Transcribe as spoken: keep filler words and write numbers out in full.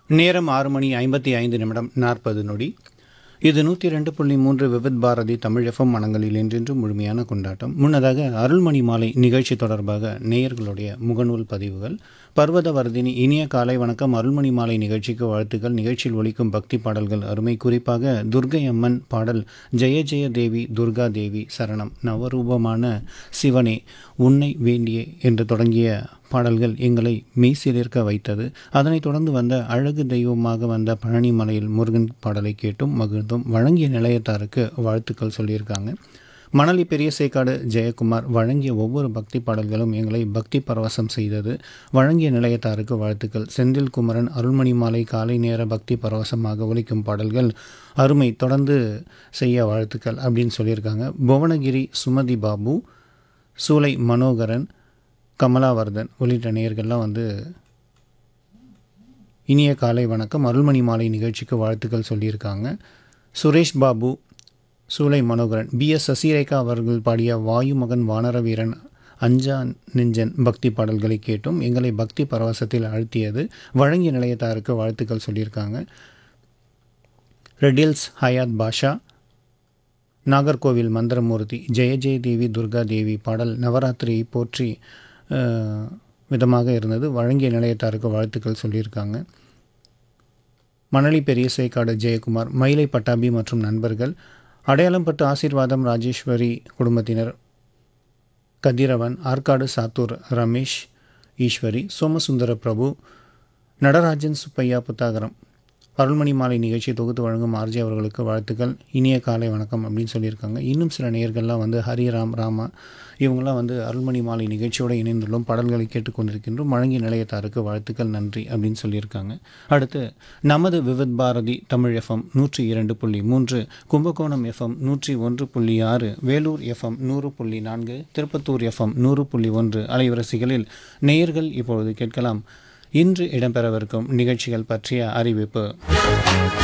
நேரம் ஆறு மணி ஐம்பத்தி ஐந்து நிமிடம் நாற்பது நொடி. இது நூற்றி ரெண்டு புள்ளி மூன்று விவித் பாரதி தமிழ் எஃப்எம் மனங்களில் என்றென்றும் முழுமையான கொண்டாட்டம். முன்னதாக அருள்மணி மாலை நிகழ்ச்சி தொடர்பாக நேயர்களுடைய முகநூல் பதிவுகள். பர்வதவர்தினி இனிய காலை வணக்கம். அருள்மணி மாலை நிகழ்ச்சிக்கு வாழ்த்துக்கள். நிகழ்ச்சியில் ஒலிக்கும் பக்தி பாடல்கள் அருமை. குறிப்பாக துர்க்கை அம்மன் பாடல் ஜெய ஜெய தேவி துர்கா தேவி சரணம், நவரூபமான சிவனே உன்னை வேண்டியே என்று தொடங்கிய பாடல்கள் எங்களை மெய்சிலிர்க்க வைத்தது. அதனைத் தொடர்ந்து வந்த அழகு தெய்வமாக வந்த பழனி மலையில் முருகன் பாடலை கேட்டும் மகிழ்ந்தும் வழங்கிய நிலையத்தாருக்கு வாழ்த்துக்கள் சொல்லியிருக்காங்க. மணலி பெரிய சேக்காடு ஜெயக்குமார் வழங்கிய ஒவ்வொரு பக்தி பாடல்களும் எங்களை பக்தி பரவசம் செய்தது. வழங்கிய நிலையத்தாருக்கு வாழ்த்துக்கள். செந்தில் குமரன் அருள்மணி மாலை காலை நேர பக்தி பரவசமாக ஒலிக்கும் பாடல்கள் அருமை, தொடர்ந்து செய்ய வாழ்த்துக்கள் அப்படின்னு சொல்லியிருக்காங்க. புவனகிரி சுமதி பாபு, சூலை மனோகரன், கமலாவர்தன் உள்ளிட்ட நேயர்கள்லாம் வந்து இனிய காலை வணக்கம் அருள்மணி மாலை நிகழ்ச்சிக்கு வாழ்த்துக்கள் சொல்லியிருக்காங்க. சுரேஷ் பாபு, சூலை மனோகரன், பி எஸ் சசிரேகா அவர்கள் பாடிய வாயு மகன் வானர வீரன் அஞ்சா நெஞ்சன் பக்தி பாடல்களை கேட்டும் எங்களை பக்தி பரவசத்தில் அழுத்தியது. வழங்கிய நிலையத்தாருக்கு வாழ்த்துக்கள் சொல்லியிருக்காங்க. ரெடில்ஸ் ஹயாத் பாஷா, நாகர்கோவில் மந்திரமூர்த்தி ஜெய ஜெய தேவி துர்கா தேவி பாடல் நவராத்திரியை போற்றி விதமாக இருந்தது. வழங்கிய நிலையத்தாருக்கு வாழ்த்துக்கள் சொல்லியிருக்காங்க. மணலி பெரிய சேக்காடு ஜெயக்குமார், மயிலை பட்டாபி மற்றும் நண்பர்கள், அடையாளம்பட்டு ஆசீர்வாதம் ராஜேஸ்வரி குடும்பத்தினர், கதிரவன், ஆற்காடு சாத்தூர் ரமேஷ் ஈஸ்வரி, சோமசுந்தர பிரபு, நடராஜன் சுப்பையா புத்தாகரம். அருள்மணி மாலை நிகழ்ச்சியை தொகுத்து வழங்கும் ஆர்ஜி அவர்களுக்கு வாழ்த்துக்கள். இனிய காலை வணக்கம் அப்படின்னு சொல்லியிருக்காங்க. இன்னும் சில நேயர்கள்லாம் வந்து ஹரிராம் ராமா இவங்களாம் வந்து அருள்மணி மாலை நிகழ்ச்சியோடு இணைந்துள்ளோம், பாடல்களை கேட்டுக்கொண்டிருக்கின்றோம், வழங்கிய நிலையத்தாருக்கு வாழ்த்துக்கள் நன்றி அப்படின்னு சொல்லியிருக்காங்க. அடுத்து நமது விவித் பாரதி தமிழ் எஃப்எம் நூற்றி இரண்டு புள்ளி மூன்று, கும்பகோணம் எஃப்எம் நூற்றி ஒன்று புள்ளி ஆறு, வேலூர் எஃப்எம் நூறு புள்ளி நான்கு, திருப்பத்தூர் எஃப்எம் நூறு புள்ளி ஒன்று அலைவரிசைகளில் நேயர்கள் இப்பொழுது கேட்கலாம் இன்று இடம்பெறவிருக்கும் நிகழ்ச்சிகள் பற்றிய அறிவிப்பு.